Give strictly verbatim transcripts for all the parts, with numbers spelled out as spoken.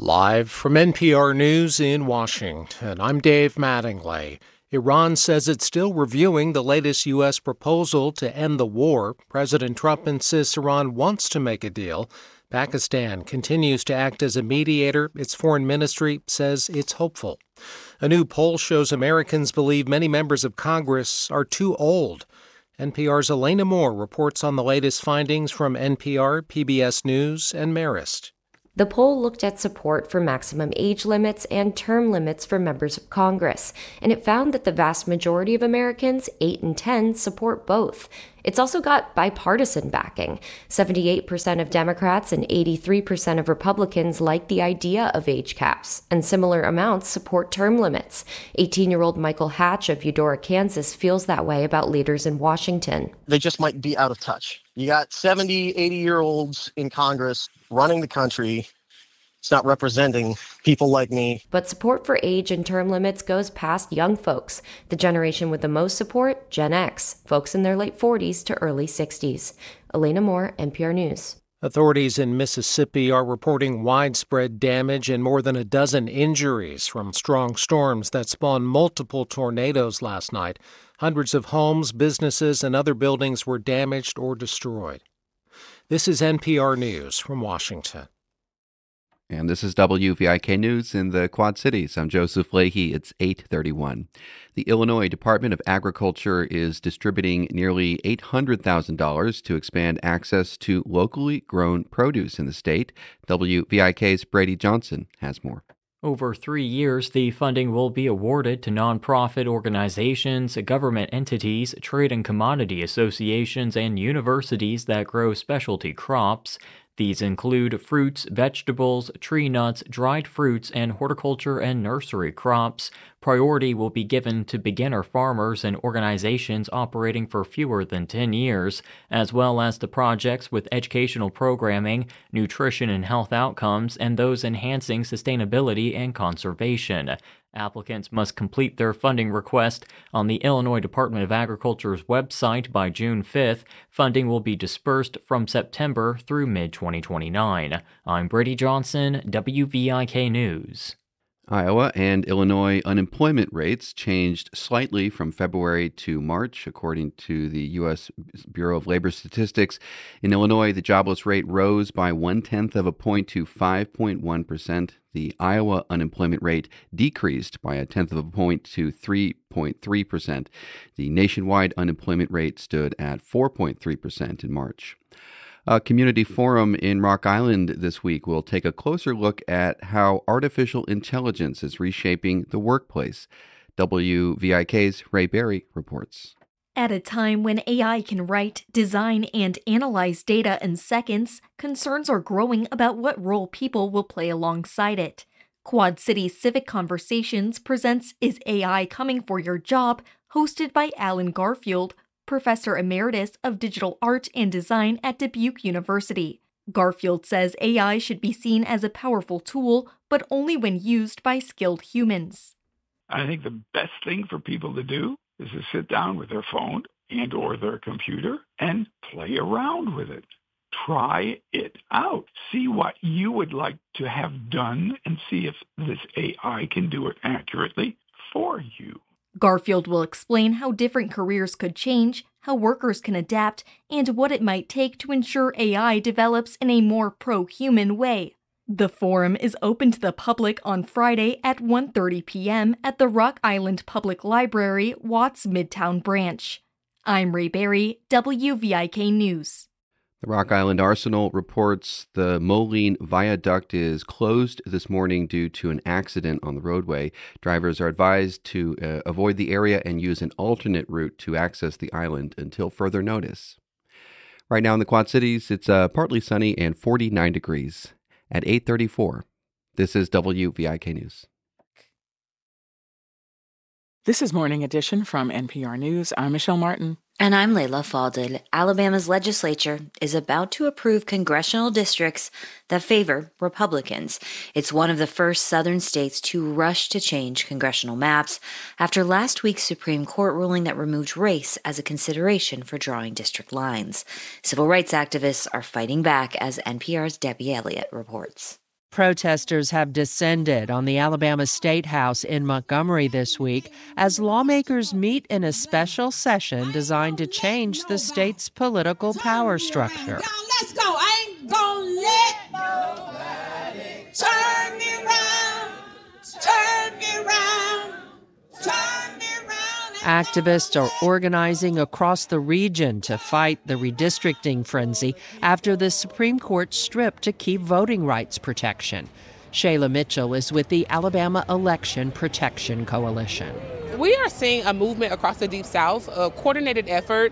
Live from N P R News in Washington, I'm Dave Mattingly. Iran says it's still reviewing the latest U S proposal to end the war. President Trump insists Iran wants to make a deal. Pakistan continues to act as a mediator. Its foreign ministry says it's hopeful. A new poll shows Americans believe many members of Congress are too old. N P R's Elena Moore reports on the latest findings from N P R, P B S News, and Marist. The poll looked at support for maximum age limits and term limits for members of Congress, and it found that the vast majority of Americans, eight in ten, support both. It's also got bipartisan backing. seventy-eight percent of Democrats and eighty-three percent of Republicans like the idea of age caps, and similar amounts support term limits. eighteen-year-old Michael Hatch of Eudora, Kansas, feels that way about leaders in Washington. They just might be out of touch. You got seventy, eighty-year-olds in Congress running the country. It's not representing people like me. But support for age and term limits goes past young folks. The generation with the most support, Gen X, folks in their late forties to early sixties. Elena Moore, N P R News. Authorities in Mississippi are reporting widespread damage and more than a dozen injuries from strong storms that spawned multiple tornadoes last night. Hundreds of homes, businesses, and other buildings were damaged or destroyed. This is N P R News from Washington. And this is W V I K News in the Quad Cities. I'm Joseph Leahy. It's eight thirty-one. The Illinois Department of Agriculture is distributing nearly eight hundred thousand dollars to expand access to locally grown produce in the state. W V I K's Brady Johnson has more. Over three years, the funding will be awarded to nonprofit organizations, government entities, trade and commodity associations, and universities that grow specialty crops. These include fruits, vegetables, tree nuts, dried fruits, and horticulture and nursery crops. Priority will be given to beginner farmers and organizations operating for fewer than ten years, as well as to projects with educational programming, nutrition and health outcomes, and those enhancing sustainability and conservation. Applicants must complete their funding request on the Illinois Department of Agriculture's website by June fifth. Funding will be dispersed from September through mid twenty twenty-nine. I'm Brady Johnson, W V I K News. Iowa and Illinois unemployment rates changed slightly from February to March, according to the U S Bureau of Labor Statistics. In Illinois, the jobless rate rose by one-tenth of a point to five point one percent. The Iowa unemployment rate decreased by a tenth of a point to three point three percent. The nationwide unemployment rate stood at four point three percent in March. A community forum in Rock Island this week will take a closer look at how artificial intelligence is reshaping the workplace. W V I K's Ray Berry reports. At a time when A I can write, design, and analyze data in seconds, concerns are growing about what role people will play alongside it. Quad Cities Civic Conversations presents Is A I Coming for Your Job?, hosted by Alan Garfield, Professor Emeritus of Digital Art and Design at Dubuque University. Garfield says A I should be seen as a powerful tool, but only when used by skilled humans. I think the best thing for people to do is to sit down with their phone and or their computer and play around with it. Try it out. See what you would like to have done and see if this A I can do it accurately for you. Garfield will explain how different careers could change, how workers can adapt, and what it might take to ensure A I develops in a more pro-human way. The forum is open to the public on Friday at one thirty p.m. at the Rock Island Public Library, Watts Midtown Branch. I'm Ray Berry, W V I K News. The Rock Island Arsenal reports the Moline Viaduct is closed this morning due to an accident on the roadway. Drivers are advised to uh, avoid the area and use an alternate route to access the island until further notice. Right now in the Quad Cities, it's uh, partly sunny and forty-nine degrees at eight thirty-four. This is W V I K News. This is Morning Edition from N P R News. I'm Michelle Martin. And I'm Layla Fadel. Alabama's legislature is about to approve congressional districts that favor Republicans. It's one of the first southern states to rush to change congressional maps after last week's Supreme Court ruling that removed race as a consideration for drawing district lines. Civil rights activists are fighting back, as N P R's Debbie Elliott reports. Protesters have descended on the Alabama State House in Montgomery this week as lawmakers meet in a special session designed to change the state's political power structure. Let's go. I ain't gonna let nobody turn me around, turn me around, turn me around. Activists are organizing across the region to fight the redistricting frenzy after the Supreme Court stripped to keep voting rights protection. Shayla Mitchell is with the Alabama Election Protection Coalition. We are seeing a movement across the Deep South, a coordinated effort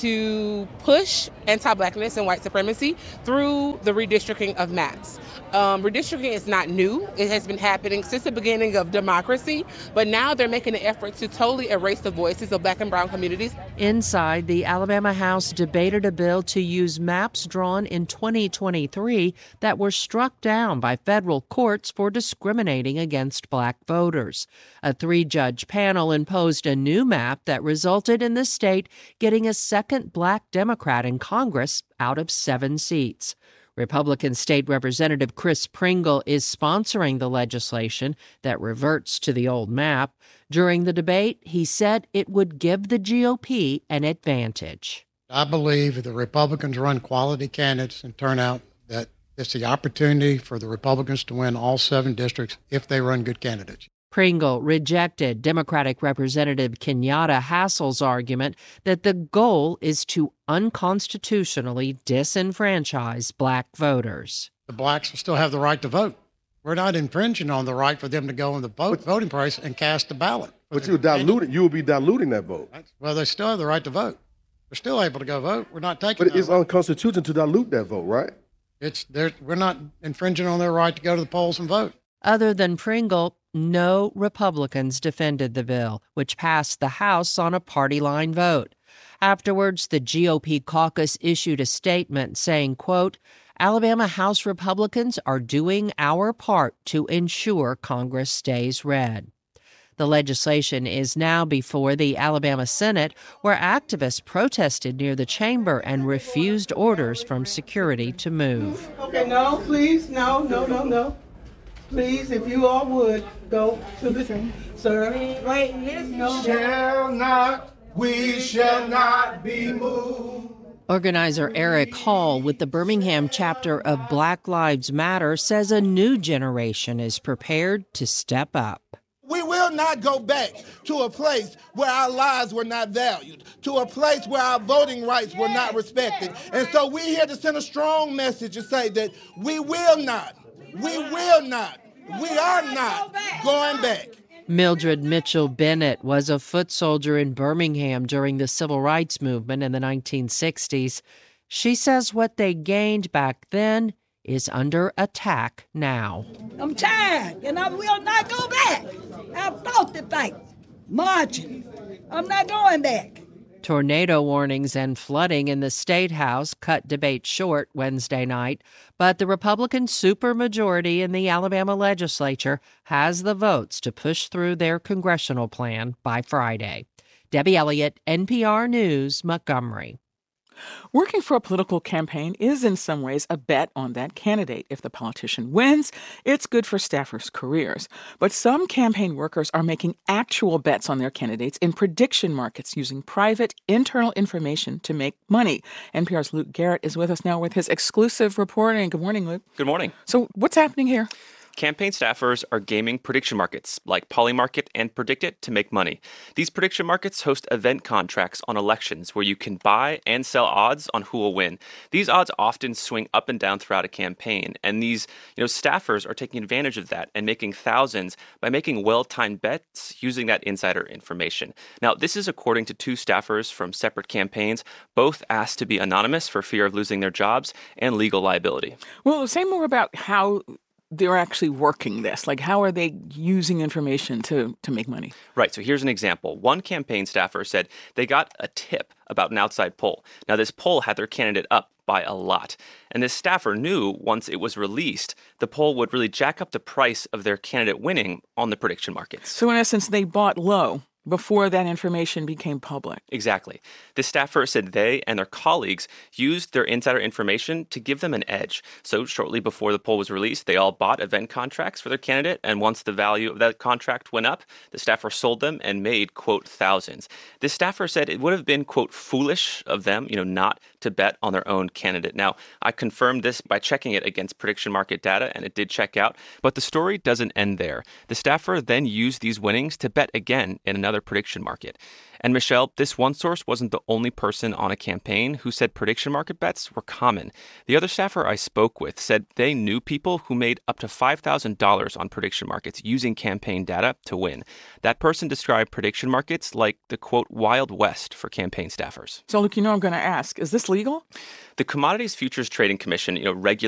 to push anti-blackness and white supremacy through the redistricting of maps. Um, redistricting is not new. It has been happening since the beginning of democracy, but now they're making an effort to totally erase the voices of black and brown communities. Inside, the Alabama House debated a bill to use maps drawn in twenty twenty-three that were struck down by federal courts for discriminating against black voters. A three-judge panel imposed a new map that resulted in the state getting a second black Democrat in Congress out of seven seats. Republican State Representative Chris Pringle is sponsoring the legislation that reverts to the old map. During the debate, he said it would give the G O P an advantage. I believe if the Republicans run quality candidates and turn out, that it's the opportunity for the Republicans to win all seven districts if they run good candidates. Pringle rejected Democratic Representative Kenyatta Hassell's argument that the goal is to unconstitutionally disenfranchise black voters. The blacks will still have the right to vote. We're not infringing on the right for them to go in the vote, voting place and cast a ballot. But you'll dilute, you will be diluting that vote. Well, they still have the right to vote. They're still able to go vote. We're not taking. But it's unconstitutional to dilute that vote, right? It's we're not infringing on their right to go to the polls and vote. Other than Pringle, no Republicans defended the bill, which passed the House on a party line vote. Afterwards, the G O P caucus issued a statement saying, quote, Alabama House Republicans are doing our part to ensure Congress stays red. The legislation is now before the Alabama Senate, where activists protested near the chamber and refused orders from security to move. Okay, no, please, no, no, no, no. Please, if you all would, go to the thing. Sir, wait, no. Shall not, we shall not be moved. Organizer Eric Hall with the Birmingham chapter of Black Lives Matter says a new generation is prepared to step up. We will not go back to a place where our lives were not valued, to a place where our voting rights were not respected. And so we're here to send a strong message and say that we will not, we will not, we are not going back. Mildred Mitchell Bennett was a foot soldier in Birmingham during the civil rights movement in the nineteen sixties. She says what they gained back then is under attack now. I'm tired, and I will not go back. I've fought the fight, marching. I'm not going back. Tornado warnings and flooding in the State House cut debate short Wednesday night, but the Republican supermajority in the Alabama legislature has the votes to push through their congressional plan by Friday. Debbie Elliott, N P R News, Montgomery. Working for a political campaign is in some ways a bet on that candidate. If the politician wins, it's good for staffers' careers. But some campaign workers are making actual bets on their candidates in prediction markets using private internal information to make money. N P R's Luke Garrett is with us now with his exclusive reporting. Good morning, Luke. Good morning. So what's happening here? Campaign staffers are gaming prediction markets like Polymarket and PredictIt to make money. These prediction markets host event contracts on elections where you can buy and sell odds on who will win. These odds often swing up and down throughout a campaign, and these, you know, staffers are taking advantage of that and making thousands by making well-timed bets using that insider information. Now, this is according to two staffers from separate campaigns, both asked to be anonymous for fear of losing their jobs and legal liability. Well, say more about how they're actually working this. Like, how are they using information to, to make money? Right. So here's an example. One campaign staffer said they got a tip about an outside poll. Now, this poll had their candidate up by a lot. And this staffer knew once it was released, the poll would really jack up the price of their candidate winning on the prediction markets. So in essence, they bought low before that information became public. Exactly. This staffer said they and their colleagues used their insider information to give them an edge. So shortly before the poll was released, they all bought event contracts for their candidate, and once the value of that contract went up, the staffer sold them and made, quote, thousands. This staffer said it would have been, quote, foolish of them, you know, not to bet on their own candidate. Now, I confirmed this by checking it against prediction market data, and it did check out. But the story doesn't end there. The staffer then used these winnings to bet again in another prediction market. And Michelle, this one source wasn't the only person on a campaign who said prediction market bets were common. The other staffer I spoke with said they knew people who made up to five thousand dollars on prediction markets using campaign data to win. That person described prediction markets like the, quote, Wild West for campaign staffers. So, look, you know I'm going to ask, is this legal? The Commodities Futures Trading Commission, you know, regulates